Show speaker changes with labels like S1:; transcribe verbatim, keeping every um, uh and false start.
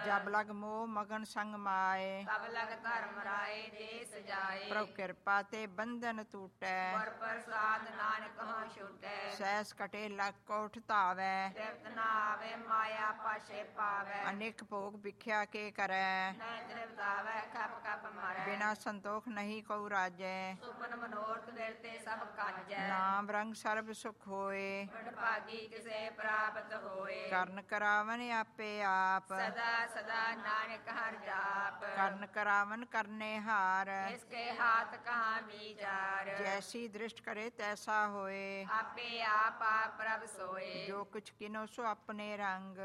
S1: ਜਬ ਲਗ ਮੋਹ ਮਗਨ ਸੰਗ ਮਾਏ,
S2: ਤਬ ਲਗ ਧਰਮ ਰਾਏ ਦੇ ਸਜਾਏ।
S1: ਪ੍ਰਭ ਕਿਰਪਾ ਤੇ ਬੰਧਨ ਟੂਟੈ,
S2: ਗੁਰ ਪ੍ਰਸਾਦ ਨਾਨਕ ਹਾਂ ਛੁਟੈ।
S1: ਸਹਿਸ ਕਟੇ ਲਗ ਕੋਠ ਧਾਵੈ,
S2: ਤ੍ਰਿਪਤ ਨਾ ਆਵੇ ਮਾਇਆ ਪਾਸ਼ੇ ਪਾਵੈ।
S1: ਅਨੇਕ ਭੋਗ ਵਿਖਿਆ ਕੇ ਕਰੈ,
S2: ਨੈ ਤ੍ਰਿਪਤ ਆਵੈ ਖਪ ਖਪ ਮਰੈ।
S1: ਬਿਨਾ ਸੰਤੋਖ ਨਹੀਂ ਕਉ ਰਾਜੈ,
S2: ਸੁਪਨ ਮਨੋਰਥ ਦਿਲ ਤੇ ਸਭ ਕਾਜੈ।
S1: ਨਾਮ ਰੰਗ ਸਰਬ ਸੁਖ ਹੋਏ,
S2: ਵਡਭਾਗੀ ਕਿਸੇ ਪ੍ਰਾਪਤ ਹੋਏ।
S1: ਕਰਨ ਕਰਾਵਨ ਆਪੇ ਆਪ,
S2: ਸਦਾ ਸਦਾ ਨਾਨਕ ਹਰਿ ਜਾਪ।
S1: ਕਰਨ ਕਰਾਵਨ ਕਰਨੇ ਹਾਰ,
S2: ਇਸਕੇ ਹਾਥ ਕਹਾਂ ਵਿਚਾਰ।
S1: ਜੈਸੀ ਦ੍ਰਿਸ਼ਟ ਕਰੇ ਤੈਸਾ ਹੋਏ,
S2: ਆਪੇ ਆਪ ਆਪ ਪ੍ਰਭ ਸੋਏ।
S1: ਜੋ ਕੁਛ ਕਿਨੋ ਸੋ ਆਪਣੇ ਰੰਗ,